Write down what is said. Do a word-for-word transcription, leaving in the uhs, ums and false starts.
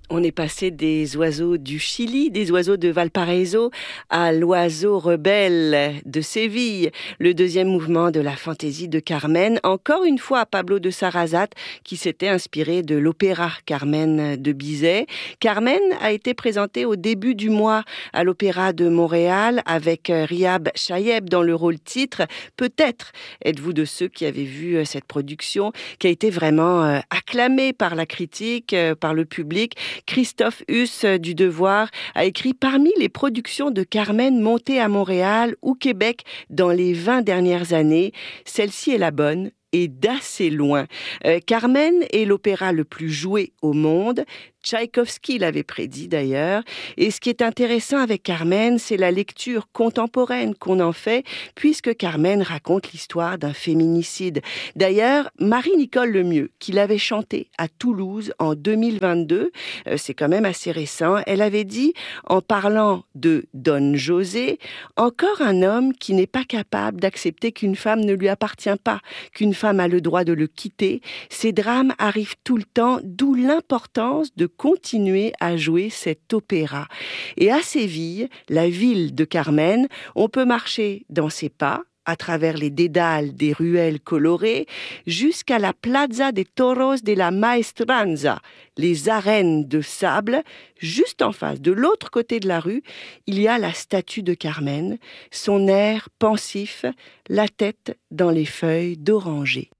On est passé des oiseaux du Chili, des oiseaux de Valparaiso, à l'oiseau rebelle de Séville, le deuxième mouvement de la fantaisie de Carmen, encore une fois Pablo de Sarrazate, qui s'était inspiré de l'opéra Carmen de Bizet. Carmen a été présenté au début du mois à l'Opéra de Montréal avec Riab Chayeb dans le rôle titre. Peut-être êtes-vous de ceux qui avaient vu cette production, qui a été vraiment acclamée par la critique, par le public. Christophe Huss du Devoir a écrit « Parmi les productions de Carmen montées à Montréal ou Québec dans les vingt dernières années, celle-ci est la bonne et d'assez loin. Euh, Carmen est l'opéra le plus joué au monde. Tchaïkovski l'avait prédit d'ailleurs. Et ce qui est intéressant avec Carmen, c'est la lecture contemporaine qu'on en fait, puisque Carmen raconte l'histoire d'un féminicide. D'ailleurs, Marie-Nicole Lemieux, qui l'avait chanté à Toulouse en deux mille vingt-deux, euh, c'est quand même assez récent, elle avait dit, en parlant de Don José, « Encore un homme qui n'est pas capable d'accepter qu'une femme ne lui appartient pas, qu'une femme a le droit de le quitter. Ces drames arrivent tout le temps, d'où l'importance de continuer à jouer cet opéra. » Et à Séville, la ville de Carmen, on peut marcher dans ses pas, à travers les dédales des ruelles colorées, jusqu'à la Plaza de Toros de la Maestranza, les arènes de sable. Juste en face, de l'autre côté de la rue, il y a la statue de Carmen, son air pensif, la tête dans les feuilles d'oranger.